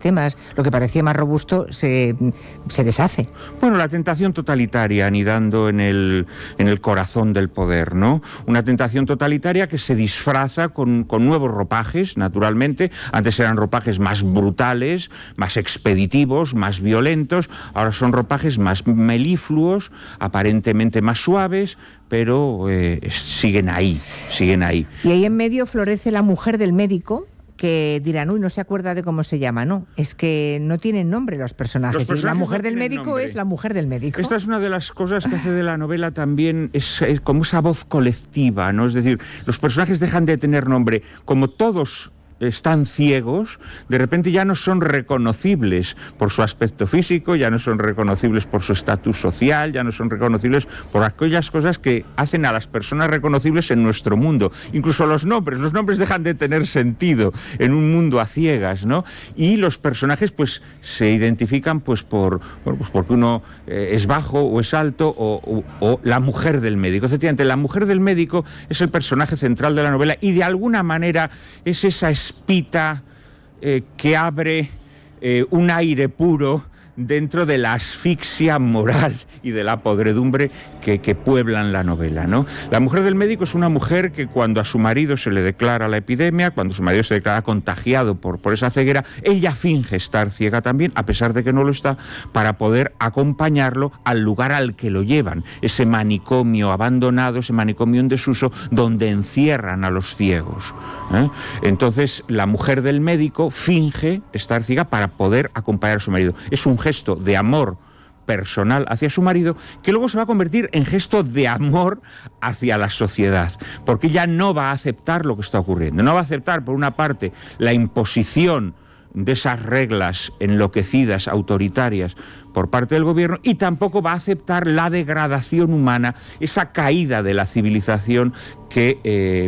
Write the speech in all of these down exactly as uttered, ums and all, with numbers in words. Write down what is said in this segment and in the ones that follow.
sistemas, lo que parecía más robusto se, se deshace. Bueno, la tentación totalitaria anidando en el, en el corazón del poder, ¿no? Una tentación totalitaria que se disfraza con, con nuevos ropajes, naturalmente. Antes eran ropajes más brutales, más expeditivos, más violentos. Ahora son ropajes más melifluos, aparentemente más suaves, pero eh, siguen ahí, siguen ahí. Y ahí en medio florece la mujer del médico, que dirán, uy, no se acuerda de cómo se llama, ¿no? Es que no tienen nombre los personajes. Los personajes y la mujer no del médico nombre. es la mujer del médico. Esta es una de las cosas que hace de la novela también, es, es como esa voz colectiva, ¿no? Es decir, los personajes dejan de tener nombre, como todos están ciegos, de repente ya no son reconocibles por su aspecto físico, ya no son reconocibles por su estatus social, ya no son reconocibles por aquellas cosas que hacen a las personas reconocibles en nuestro mundo. Incluso los nombres, los nombres dejan de tener sentido en un mundo a ciegas, ¿no? Y los personajes pues se identifican pues por, bueno, pues porque uno eh, es bajo o es alto o, o, o la mujer del médico. Efectivamente, la mujer del médico es el personaje central de la novela y de alguna manera es esa espita eh, que abre eh, un aire puro dentro de la asfixia moral y de la podredumbre que, que pueblan la novela, ¿no? La mujer del médico es una mujer que cuando a su marido se le declara la epidemia, cuando su marido se declara contagiado por, por esa ceguera, ella finge estar ciega también, a pesar de que no lo está, para poder acompañarlo al lugar al que lo llevan, ese manicomio abandonado, ese manicomio en desuso, donde encierran a los ciegos, ¿eh? Entonces, la mujer del médico finge estar ciega para poder acompañar a su marido. Es un gesto de amor personal hacia su marido, que luego se va a convertir en gesto de amor hacia la sociedad, porque ella no va a aceptar lo que está ocurriendo, no va a aceptar, por una parte, la imposición de esas reglas enloquecidas, autoritarias, por parte del gobierno, y tampoco va a aceptar la degradación humana, esa caída de la civilización que eh,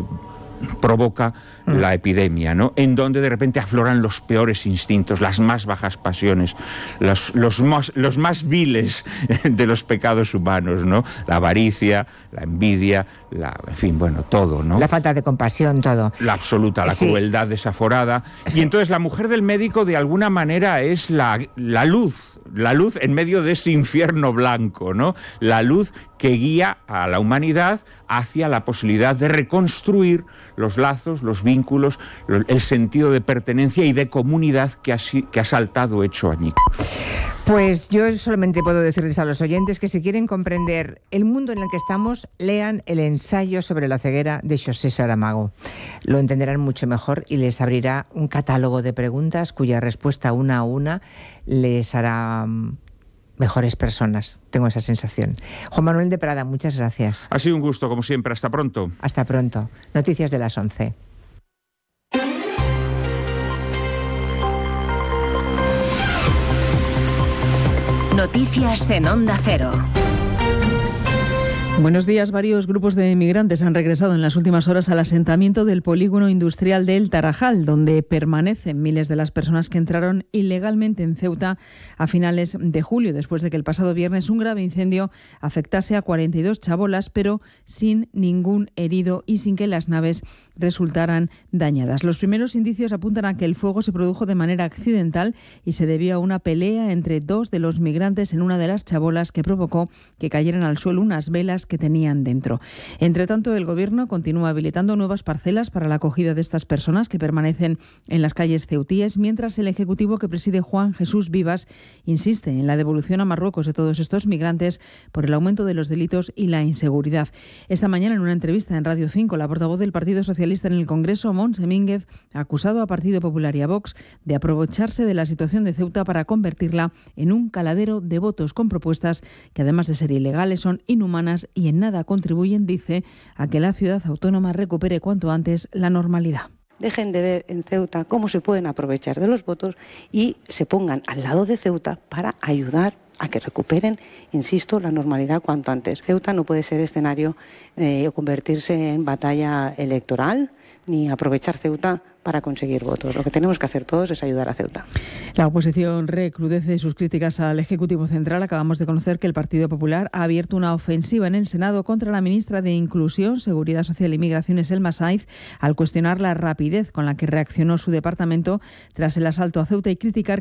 provoca la epidemia, ¿no? En donde de repente afloran los peores instintos, las más bajas pasiones, los, los, más, los más viles de los pecados humanos, ¿no? La avaricia, la envidia, la, en fin, bueno, todo, ¿no? La falta de compasión, todo. La absoluta, la sí. crueldad desaforada. Sí. Y entonces la mujer del médico de alguna manera es la, la luz, la luz en medio de ese infierno blanco, ¿no? La luz que guía a la humanidad hacia la posibilidad de reconstruir los lazos, los vínculos, el sentido de pertenencia y de comunidad que ha, que ha saltado hecho añicos. Pues yo solamente puedo decirles a los oyentes que si quieren comprender el mundo en el que estamos, lean el ensayo sobre la ceguera de José Saramago. Lo entenderán mucho mejor y les abrirá un catálogo de preguntas cuya respuesta una a una les hará mejores personas. Tengo esa sensación. Juan Manuel de Prada, muchas gracias. Ha sido un gusto, como siempre. Hasta pronto. Hasta pronto. Noticias de las once. Noticias en Onda Cero. Buenos días. Varios grupos de migrantes han regresado en las últimas horas al asentamiento del polígono industrial de El Tarajal, donde permanecen miles de las personas que entraron ilegalmente en Ceuta a finales de julio, después de que el pasado viernes un grave incendio afectase a cuarenta y dos chabolas, pero sin ningún herido y sin que las naves resultaran dañadas. Los primeros indicios apuntan a que el fuego se produjo de manera accidental y se debió a una pelea entre dos de los migrantes en una de las chabolas que provocó que cayeran al suelo unas velas que tenían dentro. Entre tanto, el Gobierno continúa habilitando nuevas parcelas para la acogida de estas personas que permanecen en las calles ceutíes, mientras el Ejecutivo que preside Juan Jesús Vivas insiste en la devolución a Marruecos de todos estos migrantes por el aumento de los delitos y la inseguridad. Esta mañana, en una entrevista en Radio cinco, la portavoz del Partido Socialista en el Congreso, Montse Mínguez, ha acusado a Partido Popular y a Vox de aprovecharse de la situación de Ceuta para convertirla en un caladero de votos con propuestas que, además de ser ilegales, son inhumanas y en nada contribuyen, dice, a que la ciudad autónoma recupere cuanto antes la normalidad. Dejen de ver en Ceuta cómo se pueden aprovechar de los votos y se pongan al lado de Ceuta para ayudar a que recuperen, insisto, la normalidad cuanto antes. Ceuta no puede ser escenario eh, o convertirse en batalla electoral, ni aprovechar Ceuta para conseguir votos. Lo que tenemos que hacer todos es ayudar a Ceuta. La oposición recrudece sus críticas al Ejecutivo Central. Acabamos de conocer que el Partido Popular ha abierto una ofensiva en el Senado contra la ministra de Inclusión, Seguridad Social y Migraciones, Elma Saiz, al cuestionar la rapidez con la que reaccionó su departamento tras el asalto a Ceuta y criticar